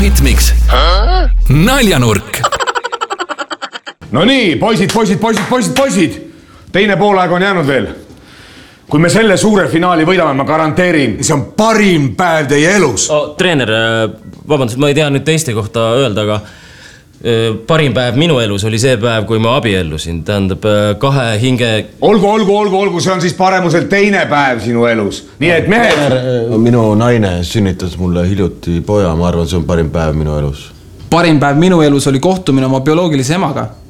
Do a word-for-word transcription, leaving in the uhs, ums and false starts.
Rütmiks naljanurk. No nii, poisid, poisid, poisid, poisid, poisid. Teine poolaeg on jäänud veel. Kui me selle suure finaali võidame, ma garanteerin, see on parim päev teie elus. Oh, treener, vabandust, ma ei tea nüüd teiste kohta öelda, aga parim päev minu elus oli see päev, kui ma abiellusin. Tähendab, kahe hinge... Olgu, olgu, olgu, olgu, see on siis paremuselt teine päev sinu elus. Nii et mehed... Minu naine sünnitas mulle hiljuti poja, ma arvan, see on parim päev minu elus. Parim päev minu elus oli kohtumine oma bioloogilise emaga.